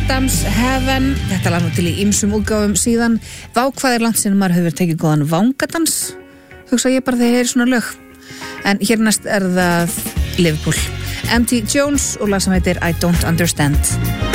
Adams Heaven. Þetta lag nú til í ýmsum útgáfum síðan. Vá, hvað er langt sinni maður hefur tekið góðan vangadans, hugsa ég bara þegar ég heyri svona lög. En hér næst er það Liverpool, M.T. Jones og lag sem heitir I Don't Understand.